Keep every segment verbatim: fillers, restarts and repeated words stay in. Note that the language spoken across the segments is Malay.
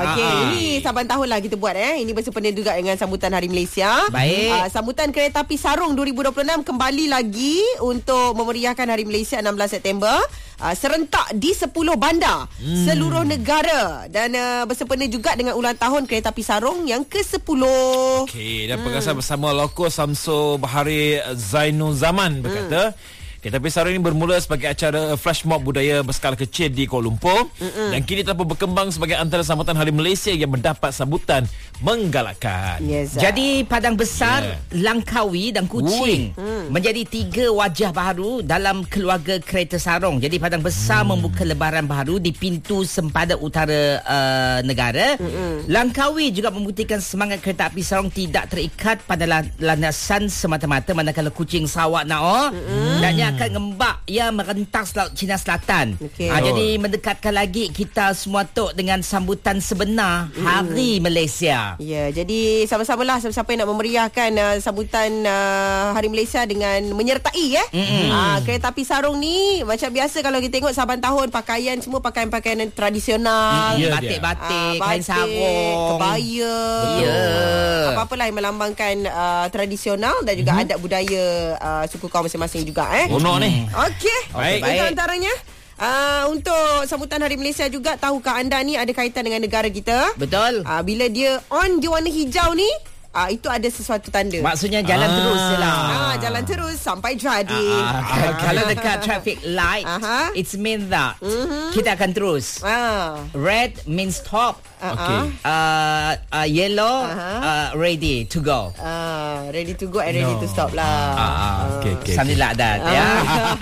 Okey, Ah. ini saban tahun lah kita buat eh. Ini bersempena juga dengan sambutan Hari Malaysia. Baik. Uh, sambutan Kereta Api Sarung dua ribu dua puluh enam kembali lagi untuk memeriahkan Hari Malaysia enam belas September. Uh, serentak di sepuluh bandar hmm. seluruh negara dan uh, bersempena juga dengan ulang tahun Kereta Api Sarung yang ke sepuluh. Okey, dan hmm. pengasas bersama Loko Samsul Bahari Zainul Zaman berkata, hmm. Kereta Api Sarung ini bermula sebagai acara flash mob budaya berskala kecil di Kuala Lumpur Mm-mm. dan kini telah berkembang sebagai antara sambutan Hari Malaysia yang mendapat sambutan menggalakkan. Yes, Jadi Padang Besar, yeah. Langkawi dan Kuching hmm. menjadi tiga wajah baru dalam keluarga kereta sarung. Jadi Padang Besar hmm. membuka lebaran baru di pintu sempadan utara uh, negara. Hmm. Langkawi juga membuktikan semangat kereta api sarung tidak terikat pada landasan semata-mata, manakala Kuching Sarawak Nao hmm. dan akan ngembak yang merentas Laut Cina Selatan. Okay. Ha, jadi mendekatkan lagi kita semua tu dengan sambutan sebenar mm. Hari Malaysia. Ya, jadi sama-samalah siapa-siapa yang nak memeriahkan uh, sambutan uh, Hari Malaysia dengan menyertai eh. Mm-hmm. Uh, kereta api sarung ni macam biasa kalau kita tengok saban tahun pakaian semua pakaian-pakaian tradisional, mm, batik-batik, uh, kain sarung, kebaya. Yeah. Apa-apalah yang melambangkan uh, tradisional dan juga mm-hmm. adat budaya uh, suku kaum masing-masing juga eh. Ono ni. Okey. Baik. Itu antaranya. Uh, untuk sambutan Hari Malaysia juga, tahukah anda ni ada kaitan dengan negara kita? Betul. Uh, bila dia on dia warna hijau ni, Ah, itu ada sesuatu tanda. Maksudnya jalan ah. terus je lah. Ah, jalan terus sampai jadi. Ah, ah. Kalau dekat traffic light, Aha. it's mean that mm-hmm. kita akan terus. Ah. Red means stop. Okay. Uh, uh, yellow, uh-huh. uh, ready to go. Ah, ready to go and ready no. to stop lah. Ah, ah. Okay, okay, Something okay. like that. Ah. Yeah.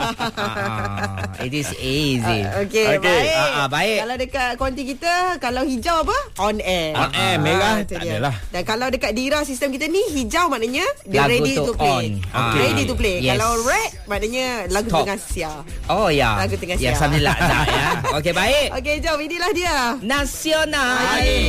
ah, it is easy. Ah, okay, okay. baik. Ah, ah, baik. Kalau dekat konti kita, kalau hijau apa? On air. On air, merah Ah, tak dia. adalah. Dan kalau dekat Dira sistem kita ni, hijau maknanya dia Lagu ready tu to play. on. Okay. Ready to play. Yes. Kalau red maknanya lagu Stop. tengah siar. Oh ya. Lagu tengah Ya, siap. something like that ya. Okay, baik. Okey, jom inilah dia. Nasional. Baik.